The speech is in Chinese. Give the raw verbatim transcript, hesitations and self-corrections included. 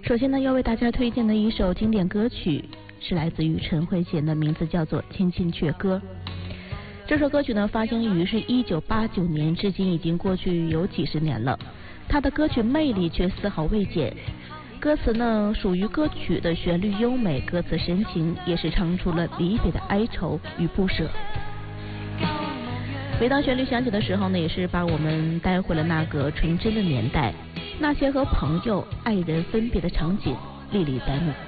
首先呢，要为大家推荐的一首经典歌曲是来自于陈慧娴的，名字叫做《千千阙歌》。这首歌曲呢，发行于是一九八九年，至今已经过去有几十年了。它的歌曲魅力却丝毫未减。歌词呢，属于歌曲的旋律优美，歌词深情，也是唱出了离别的哀愁与不舍。每当旋律响起的时候呢，也是把我们带回了那个纯真的年代，那些和朋友、爱人分别的场景历历在目。